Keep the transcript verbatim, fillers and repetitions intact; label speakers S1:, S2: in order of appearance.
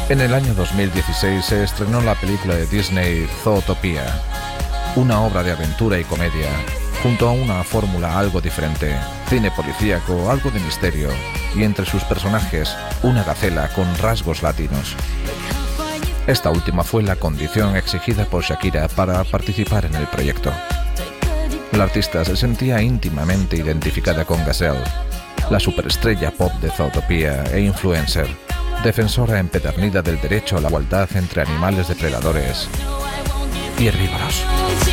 S1: En el año dos mil dieciséis se estrenó la película de Disney Zootopia, una obra de aventura y comedia, junto a una fórmula algo diferente, cine policíaco, algo de misterio, y entre sus personajes, una gacela con rasgos latinos. Esta última fue la condición exigida por Shakira para participar en el proyecto. La artista se sentía íntimamente identificada con Gazelle, la superestrella pop de Zootopia e influencer, defensora empedernida del derecho a la igualdad entre animales depredadores y herbívoros.